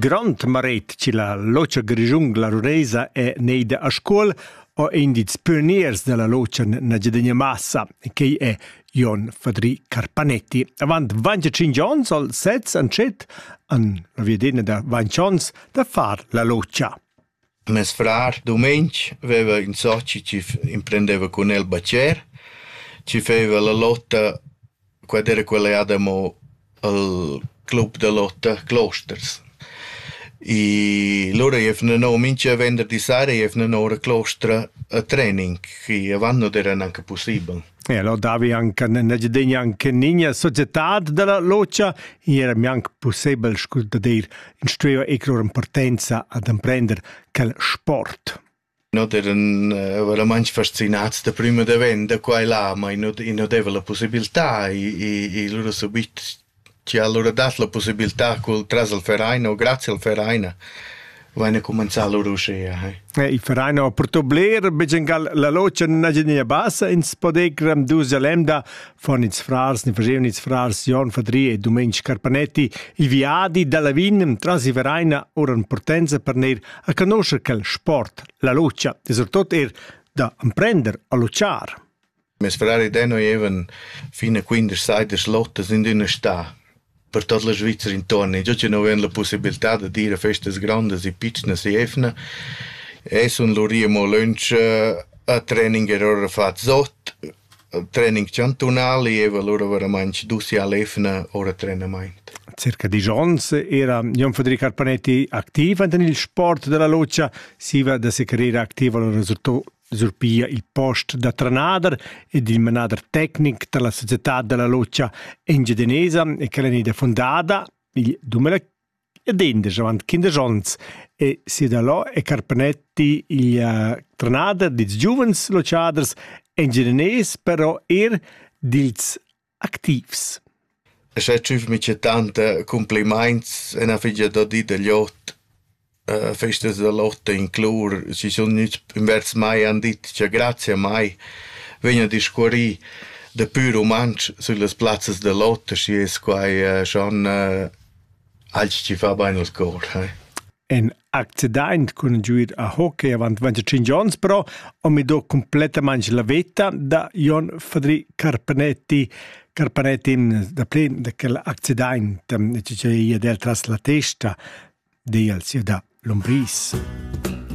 grand maret ci la Loccia Grischun la Ruresa è neida a scuola o indiz pioniers della Loccia Nagedegna Massa, che è Jon Fadri Carpanetti. Avant 25 anni al sez ancet an la viedena da 20 anni da far la Loccia. Mes frar Domenc aveva in soci ci imprendeva con el Bacer, ci faceva la lotta quando era quella adamo al club de lotta Klosters. E loro avevano mince a venerdì sera avevano ora Klostra a training, che avanti non era neanche possibile. E allora davi anche Nagedegna anche nina società della Loccia, era anche possibile dire instruire e loro importanza ad imprendere quel sport. Non erano veramente fascinati da prima da venda qua e là, ma non aveva la possibilità e loro subito ci ha loro dato la possibilità tras il Verein o grazie al Verein vanno a cominciare loro uscire. Il Verein ha portato bler, becengal la Loccia Nagedegna Bassa in Spodegram Dusalemda von its frars, ne facevano its frars Jon Fadri e Domenc Carpanetti, i viadi dalla Vin tras il Verein ora importanza per ner a conoscere quel sport, la Loccia, e soprattutto da imprendere a locciare. Mes frari de noi avevano fino a 15 lotte in una sta per tutta la Svizzera intorno. Già ci non avevano la possibilità di dire feste grandi e piccole e efne. E sono loro lunch a training era fatto sotto, training cantonale e loro veramente dusi all'efne ora treinamento. Circa 10 anni era Jon Fadri Carpanetti attivo nel sport della Loccia, si va da sua carriera attiva al risultato usurpia il post da trenader e di manader tecnic della società della Loccia Engiadenesa e che l'è fondata il 2010 avanti 15 anni e si da là è Carpanetti il trenader di giovens locciaders Engiadenese però dils activs. E c'è mica tanta complimenti e una figlia da di degli otto festes da lotta in Clur, ci sono invece mai anditi, cioè grazie mai vengono di scuori da più romanci sulle piazze da lotta, ci è qua schon altri ci fa bene il cuore. Un accidente con giuir a hockey avanti 25 anni, però ho mi do completamente la vita da Jon Fadri Carpanetti da plen da quell'accidente, c'è del tras la testa del sia da Lombris.